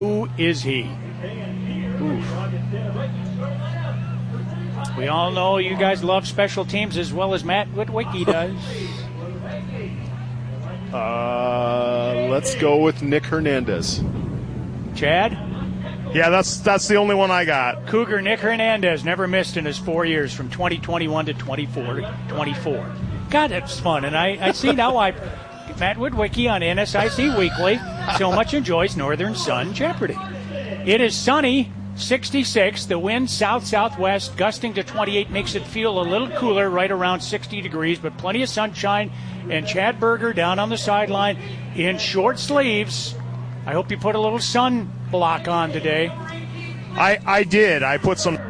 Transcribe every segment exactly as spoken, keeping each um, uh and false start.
Who is he? Oof. We all know you guys love special teams as well as Matt Witwicky does. Uh, let's go with Nick Hernandez. Chad? Yeah, that's that's the only one I got. Cougar Nick Hernandez never missed in his four years from twenty twenty-one to twenty-four. twenty-four. God, that's fun. And I, I see now I... Matt Witwicky on N S I C Weekly so much enjoys Northern Sun Jeopardy. It is sunny, sixty-six. The wind south-southwest, gusting to twenty-eight, makes it feel a little cooler, right around sixty degrees, but plenty of sunshine. And Chad Berger down on the sideline in short sleeves. I hope you put a little sun block on today. I, I did. I put some...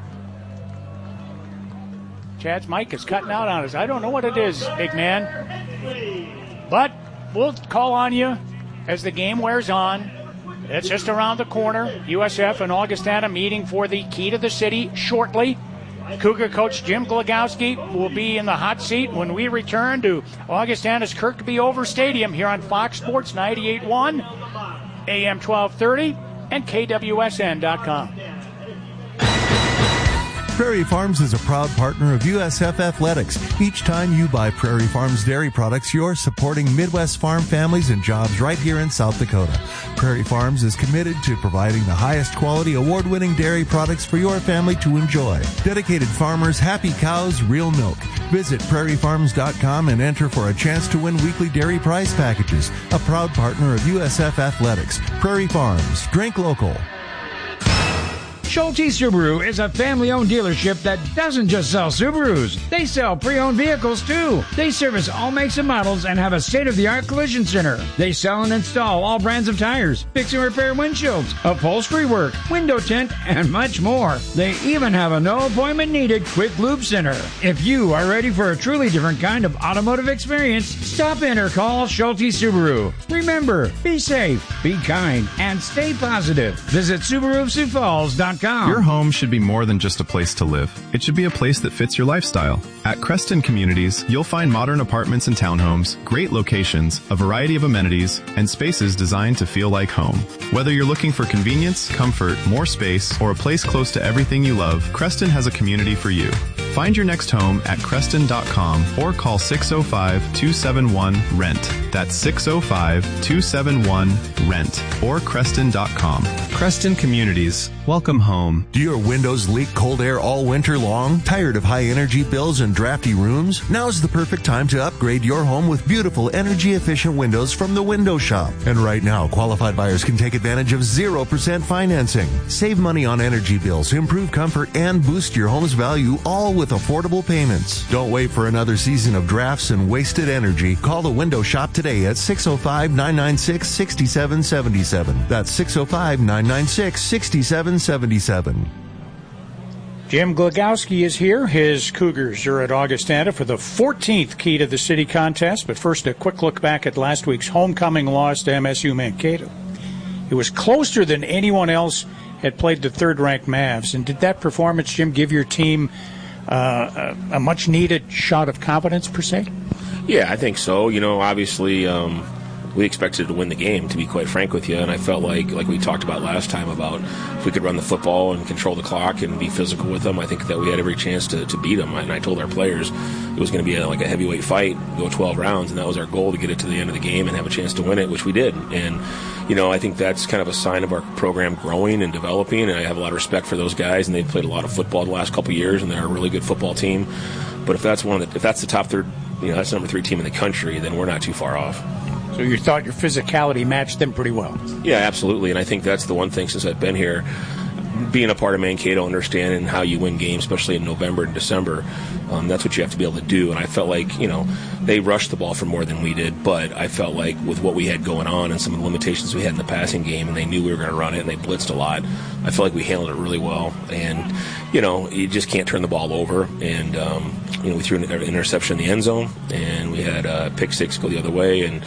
Chad's mic is cutting out on us. I don't know what it is, big man. But we'll call on you as the game wears on. It's just around the corner. U S F and Augustana meeting for the key to the city shortly. Cougar coach Jim Glagowski will be in the hot seat when we return to Augustana's Kirkby Over Stadium here on Fox Sports ninety-eight point one, A M twelve thirty, and K W S N dot com. Prairie Farms is a proud partner of U S F Athletics. Each time you buy Prairie Farms dairy products, you're supporting Midwest farm families and jobs right here in South Dakota. Prairie Farms is committed to providing the highest quality, award-winning dairy products for your family to enjoy. Dedicated farmers, happy cows, real milk. Visit prairie farms dot com and enter for a chance to win weekly dairy prize packages. A proud partner of U S F Athletics. Prairie Farms. Drink local. Schulte Subaru is a family-owned dealership that doesn't just sell Subarus. They sell pre-owned vehicles, too. They service all makes and models and have a state-of-the-art collision center. They sell and install all brands of tires, fix and repair windshields, upholstery work, window tint, and much more. They even have a no-appointment-needed quick lube center. If you are ready for a truly different kind of automotive experience, stop in or call Schulte Subaru. Remember, be safe, be kind, and stay positive. Visit Subaru Sioux Falls dot com. Your home should be more than just a place to live. It should be a place that fits your lifestyle. At Creston Communities, you'll find modern apartments and townhomes, great locations, a variety of amenities, and spaces designed to feel like home. Whether you're looking for convenience, comfort, more space, or a place close to everything you love, Creston has a community for you. Find your next home at Creston dot com or call six oh five, two seven one, R E N T. That's six oh five, two seven one, R E N T or Creston dot com. Creston Communities. Welcome home. Do your windows leak cold air all winter long? Tired of high energy bills and drafty rooms? Now's the perfect time to upgrade your home with beautiful energy efficient windows from the Window Shop. And right now, qualified buyers can take advantage of zero percent financing. Save money on energy bills, improve comfort, and boost your home's value, all with affordable payments. Don't wait for another season of drafts and wasted energy. Call the Window Shop today at six oh five, nine nine six, six seven seven seven. That's six oh five, nine nine six, six seven seven seven. Jim Glagowski is here. His Cougars are at Augustana for the fourteenth Key to the City contest. But first, a quick look back at last week's homecoming loss to M S U Mankato. It was closer than anyone else had played the third-ranked Mavs. And did that performance, Jim, give your team uh, a, a much-needed shot of confidence, per se? Yeah, I think so. You know, obviously, um, we expected to win the game, to be quite frank with you, and I felt like, like we talked about last time, about if we could run the football and control the clock and be physical with them, I think that we had every chance to, to beat them. And I told our players it was going to be a, like a heavyweight fight, go twelve rounds, and that was our goal, to get it to the end of the game and have a chance to win it, which we did. And, you know, I think that's kind of a sign of our program growing and developing, and I have a lot of respect for those guys, and they've played a lot of football the last couple of years, and they're a really good football team. But if that's one of the, if that's the top third, you know, that's the number three team in the country, then we're not too far off. So you thought your physicality matched them pretty well? Yeah, absolutely. And I think that's the one thing since I've been here, being a part of Mankato, understanding how you win games, especially in November and December, um, that's what you have to be able to do. And I felt like, you know, they rushed the ball for more than we did, but I felt like with what we had going on and some of the limitations we had in the passing game, and they knew we were going to run it, and they blitzed a lot, I felt like we handled it really well. And, you know, you just can't turn the ball over. And, um, you know, we threw an interception in the end zone, and we had a pick six go the other way, and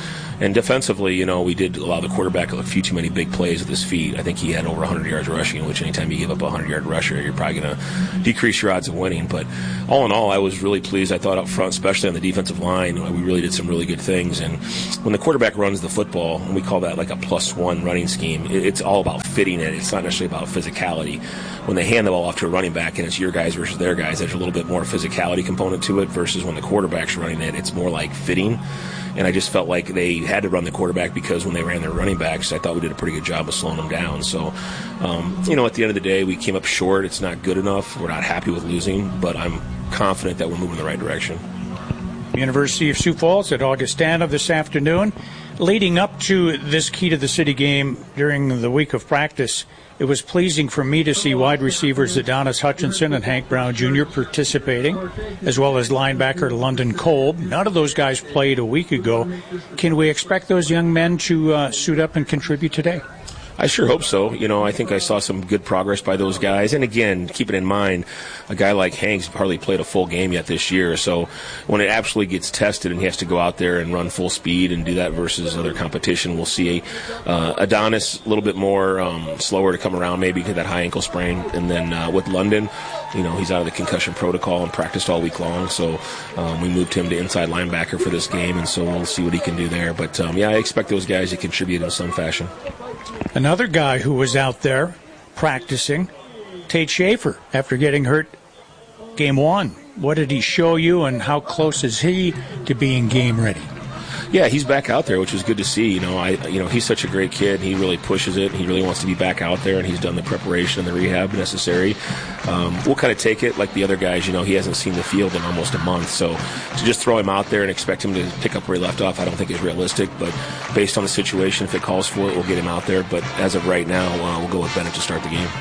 And defensively, you know, we did allow the quarterback a few too many big plays with his feet. I think he had over one hundred yards rushing, which anytime you give up a one hundred-yard rusher, you're probably going to decrease your odds of winning. But all in all, I was really pleased. I thought up front, especially on the defensive line, we really did some really good things. And when the quarterback runs the football, and we call that like a plus one running scheme, it's all about fitting it. It's not necessarily about physicality. When they hand the ball off to a running back and it's your guys versus their guys, there's a little bit more physicality component to it versus when the quarterback's running it, it's more like fitting. And I just felt like they had to run the quarterback because when they ran their running backs, I thought we did a pretty good job of slowing them down. So, um, you know, at the end of the day, we came up short. It's not good enough. We're not happy with losing, but I'm confident that we're moving in the right direction. University of Sioux Falls at Augustana this afternoon. Leading up to this Key to the City game during the week of practice, it was pleasing for me to see wide receivers Adonis Hutchinson and Hank Brown Junior participating, as well as linebacker London Kolb. None of those guys played a week ago. Can we expect those young men to uh, suit up and contribute today? I sure hope so. You know, I think I saw some good progress by those guys. And again, keeping in mind, a guy like Hank's hardly played a full game yet this year. So when it absolutely gets tested and he has to go out there and run full speed and do that versus other competition, we'll see uh, Adonis a little bit more um, slower to come around maybe because of that high ankle sprain. And then uh, with London, you know, he's out of the concussion protocol and practiced all week long. So um, we moved him to inside linebacker for this game, and so we'll see what he can do there. But, um, yeah, I expect those guys to contribute in some fashion. Another guy who was out there practicing, Tate Schaefer, after getting hurt game one. What did he show you, and how close is he to being game ready? Yeah, he's back out there, which is good to see. You know, I, you know, he's such a great kid. He really pushes it. He really wants to be back out there, and he's done the preparation and the rehab necessary. Um, we'll kind of take it like the other guys. You know, he hasn't seen the field in almost a month, so to just throw him out there and expect him to pick up where he left off, I don't think is realistic. But based on the situation, if it calls for it, we'll get him out there. But as of right now, uh, we'll go with Bennett to start the game.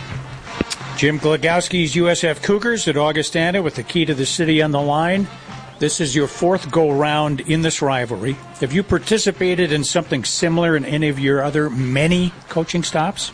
Jim Glogowski's U S F Cougars at Augustana with the Key to the City on the line. This is your fourth go-round in this rivalry. Have you participated in something similar in any of your other many coaching stops?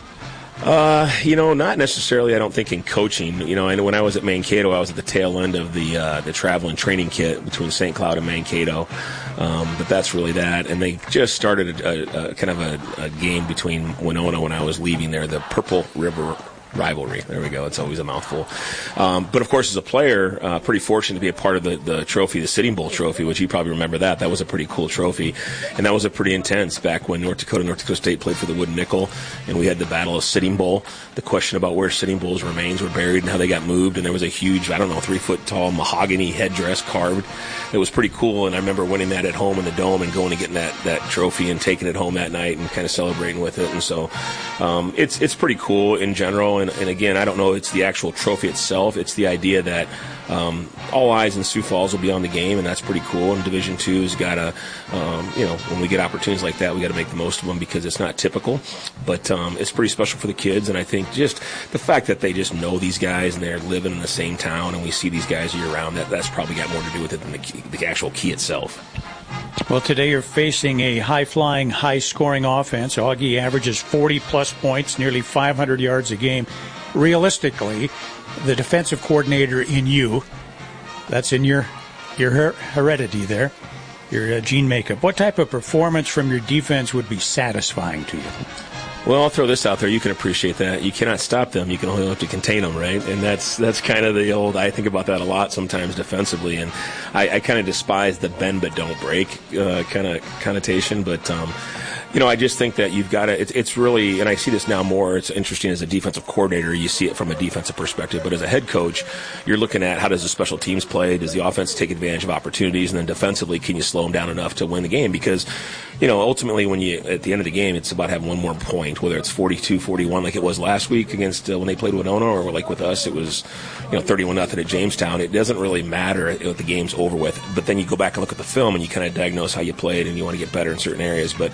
Uh, you know, not necessarily, I don't think, in coaching. You know, and when I was at Mankato, I was at the tail end of the uh, the travel and training kit between Saint Cloud and Mankato. Um, but that's really that. And they just started a, a, a kind of a, a game between Winona when I was leaving there, the Purple River rivalry. There we go. It's always a mouthful. Um, but, of course, as a player, uh, pretty fortunate to be a part of the, the trophy, the Sitting Bull trophy, which you probably remember that. That was a pretty cool trophy. And that was a pretty intense back when North Dakota, North Dakota State played for the Wooden Nickel, and we had the Battle of Sitting Bull. The question about where Sitting Bull's remains were buried and how they got moved. And there was a huge, I don't know, three-foot-tall mahogany headdress carved. It was pretty cool, and I remember winning that at home in the Dome and going and getting that, that trophy and taking it home that night and kind of celebrating with it. And so um, it's it's pretty cool in general. And, and again, I don't know it's the actual trophy itself. It's the idea that um, all eyes in Sioux Falls will be on the game, and that's pretty cool. And Division Two's got to, um, you know, when we get opportunities like that, we got to make the most of them because it's not typical. But um, it's pretty special for the kids, and I think just the fact that they just know these guys and they're living in the same town, and we see these guys year-round, that, that's probably got more to do with it than the, key, the actual key itself. Well, today you're facing a high-flying, high-scoring offense. Augie averages forty-plus points, nearly five hundred yards a game. Realistically, the defensive coordinator in you, that's in your your her- heredity there, your uh, gene makeup. What type of performance from your defense would be satisfying to you? Well, I'll throw this out there. You can appreciate that. You cannot stop them. You can only have to contain them, right? And that's that's kind of the old, I think about that a lot sometimes defensively. And I, I kind of despise the bend but don't break uh, kind of connotation. But, um, you know, I just think that you've got to, it's, it's really, and I see this now more, it's interesting as a defensive coordinator, you see it from a defensive perspective. But as a head coach, you're looking at how does the special teams play? Does the offense take advantage of opportunities? And then defensively, can you slow them down enough to win the game? Because, you know, ultimately when you, at the end of the game, it's about having one more point, whether it's forty-two forty-one like it was last week against uh, when they played Winona, or like with us, it was, you know, thirty-one nothing at Jamestown. It doesn't really matter if the game's over with. But then you go back and look at the film and you kind of diagnose how you played and you want to get better in certain areas. But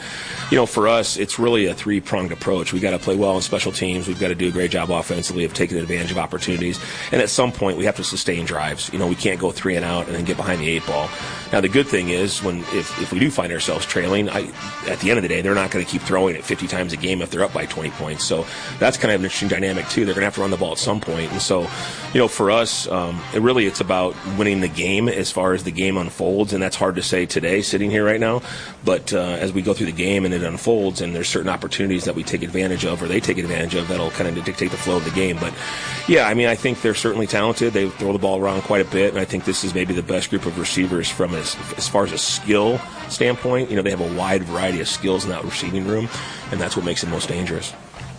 you know, for us, it's really a three-pronged approach. We got to play well in special teams. We've got to do a great job offensively of taking advantage of opportunities. And at some point, we have to sustain drives. You know, we can't go three and out and then get behind the eight ball. Now, the good thing is, when if, if we do find ourselves trailing, I, at the end of the day, they're not going to keep throwing it fifty times a game if they're up by twenty points. So that's kind of an interesting dynamic, too. They're going to have to run the ball at some point. And so, you know, for us, um, it really it's about winning the game as far as the game unfolds. And that's hard to say today, sitting here right now. But uh, as we go through the game and it unfolds, and there's certain opportunities that we take advantage of or they take advantage of, that'll kind of dictate the flow of the game. But, yeah, I mean, I think they're certainly talented. They throw the ball around quite a bit. And I think this is maybe the best group of receivers from as, as far as a skill standpoint. You know, they have a wide variety of skills in that receiving room, and that's what makes them most dangerous.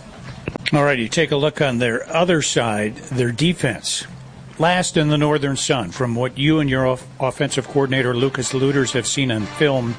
All right, you take a look on their other side, their defense. Last in the Northern Sun, from what you and your off- offensive coordinator, Lucas Luders, have seen on film.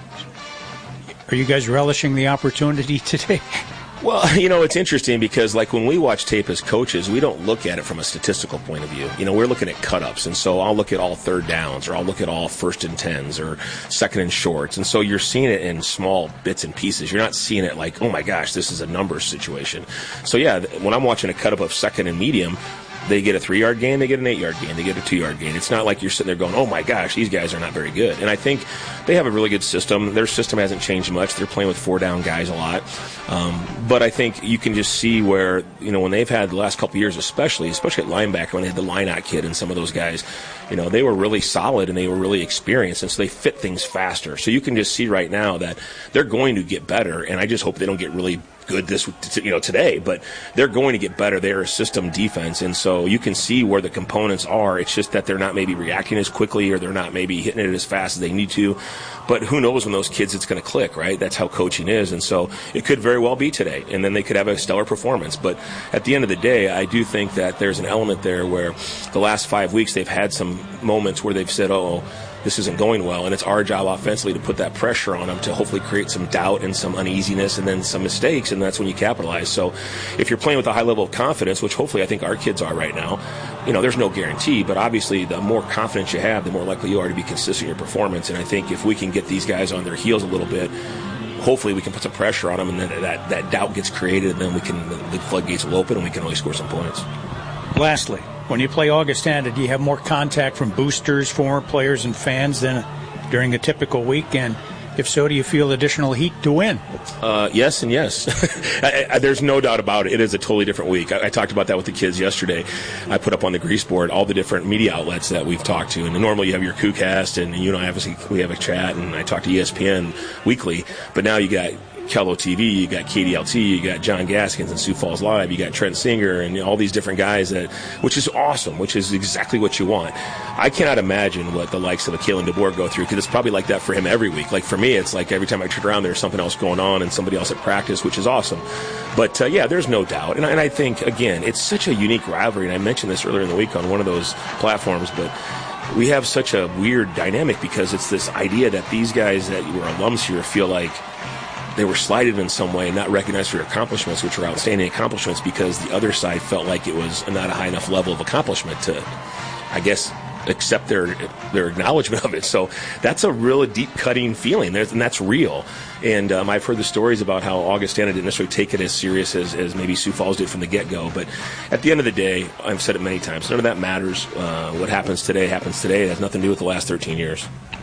Are you guys relishing the opportunity today? Well, you know, it's interesting because, like, when we watch tape as coaches, we don't look at it from a statistical point of view. You know, we're looking at cut-ups, and so I'll look at all third downs, or I'll look at all first and tens, or second and shorts. And so you're seeing it in small bits and pieces. You're not seeing it like, oh, my gosh, this is a numbers situation. So, yeah, when I'm watching a cut-up of second and medium, they get a three-yard gain, they get an eight-yard gain, they get a two-yard gain. It's not like you're sitting there going, oh, my gosh, these guys are not very good. And I think they have a really good system. Their system hasn't changed much. They're playing with four-down guys a lot. Um, but I think you can just see where, you know, when they've had the last couple of years especially, especially at linebacker, when they had the Lynott kid and some of those guys, you know, they were really solid and they were really experienced, and so they fit things faster. So you can just see right now that they're going to get better, and I just hope they don't get really good this you know today, but they're going to get better. They're a system defense, and so you can see where the components are. It's just that they're not maybe reacting as quickly, or they're not maybe hitting it as fast as they need to. But who knows when those kids it's going to click, right? That's how coaching is, and so it could very well be today, and then they could have a stellar performance. But at the end of the day, I do think that there's an element there where the last five weeks they've had some moments where they've said, oh, this isn't going well, and it's our job offensively to put that pressure on them to hopefully create some doubt and some uneasiness and then some mistakes, and that's when you capitalize. So if you're playing with a high level of confidence, which hopefully I think our kids are right now, you know, there's no guarantee, but obviously the more confidence you have, the more likely you are to be consistent in your performance. And I think if we can get these guys on their heels a little bit, hopefully we can put some pressure on them, and then that, that doubt gets created, and then we can the floodgates will open and we can always score some points. Lastly, when you play Augustana, do you have more contact from boosters, former players, and fans than during a typical week? And if so, do you feel additional heat to win? Uh, yes and yes. I, I, there's no doubt about it. It is a totally different week. I, I talked about that with the kids yesterday. I put up on the grease board all the different media outlets that we've talked to. And normally you have your CouCast, and you and I obviously we have a chat, and I talk to E S P N weekly. But now you got Kello T V, you got K D L T, you got John Gaskins and Sioux Falls Live, you got Trent Singer, and you know, all these different guys, that, which is awesome, which is exactly what you want. I cannot imagine what the likes of a Kalen DeBoer go through, because it's probably like that for him every week. Like for me, it's like every time I turn around, there's something else going on and somebody else at practice, which is awesome. But, uh, yeah, there's no doubt. And I, and I think, again, it's such a unique rivalry, and I mentioned this earlier in the week on one of those platforms, but we have such a weird dynamic because it's this idea that these guys that were alums here feel like they were slighted in some way and not recognized for their accomplishments, which were outstanding accomplishments, because the other side felt like it was not a high enough level of accomplishment to, I guess, accept their their acknowledgement of it. So that's a real deep-cutting feeling, and that's real. And um, I've heard the stories about how Augustana didn't necessarily take it as serious as, as maybe Sioux Falls did from the get-go. But at the end of the day, I've said it many times, none of that matters. Uh, what happens today happens today. It has nothing to do with the last thirteen years.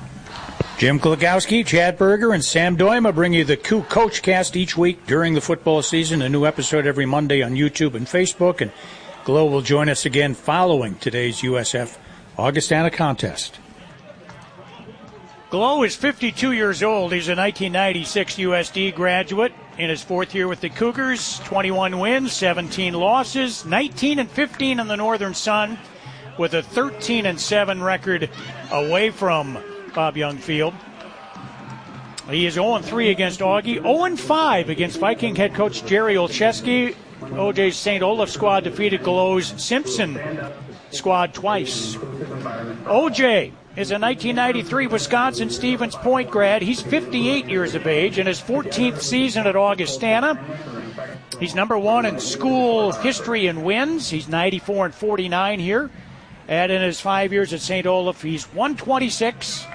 Jim Glagowski, Chad Berger, and Sam Doima bring you the Coup Coach Cast each week during the football season. A new episode every Monday on YouTube and Facebook. And Glow will join us again following today's U S F Augustana contest. Glow is fifty-two years old. He's a nineteen ninety-six U S D graduate. In his fourth year with the Cougars, twenty-one wins, seventeen losses, nineteen and fifteen in the Northern Sun, with a thirteen and seven record away from Bob Young Field. He is oh and three against Augie, oh and five against Viking head coach Jerry Olszewski. O J's Saint Olaf squad defeated Glow's Simpson squad twice. O J is a nineteen ninety-three Wisconsin Stevens Point grad. He's fifty-eight years of age in his fourteenth season at Augustana. He's number one in school history and wins. He's ninety-four and forty-nine here. And in his five years at Saint Olaf, he's one twenty-six,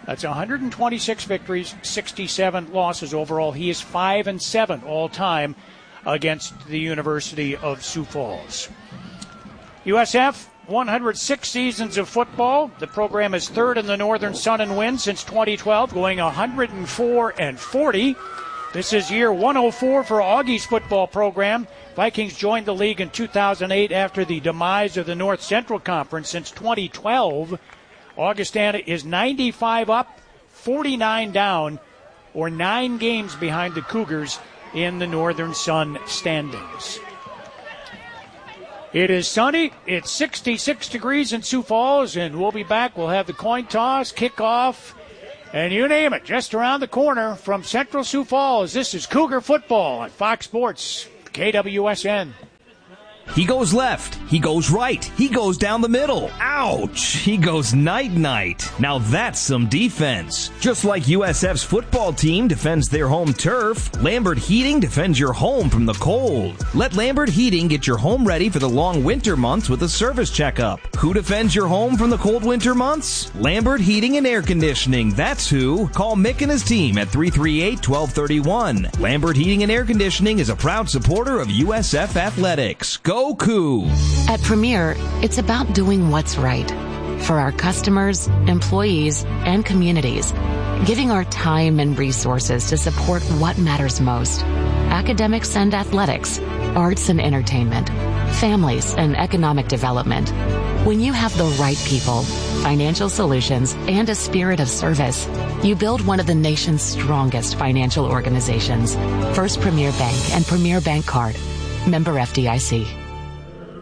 That's one hundred twenty-six victories, sixty-seven losses overall. He is five and seven all time against the University of Sioux Falls. U S F, one hundred six seasons of football. The program is third in the Northern Sun and Wind since twenty twelve, going one hundred four and forty. This is year one oh four for Augie's football program. Vikings joined the league in two thousand eight after the demise of the North Central Conference. Since twenty twelve, Augustana is ninety-five up, forty-nine down, or nine games behind the Cougars in the Northern Sun standings. It is sunny. It's sixty-six degrees in Sioux Falls, and we'll be back. We'll have the coin toss, kickoff, and you name it, just around the corner from Central Sioux Falls. This is Cougar football on Fox Sports, K W S N. He goes left. He goes right. He goes down the middle. Ouch! He goes night-night. Now that's some defense. Just like U S F's football team defends their home turf, Lambert Heating defends your home from the cold. Let Lambert Heating get your home ready for the long winter months with a service checkup. Who defends your home from the cold winter months? Lambert Heating and Air Conditioning. That's who. Call Mick and his team at three three eight, one two three one. Lambert Heating and Air Conditioning is a proud supporter of U S F Athletics. Go Coup! At Premier, it's about doing what's right for our customers, employees, and communities, giving our time and resources to support what matters most: academics and athletics, arts and entertainment, families and economic development. When you have the right people, financial solutions, and a spirit of service, you build one of the nation's strongest financial organizations. First Premier Bank and Premier Bank Card. Member F D I C.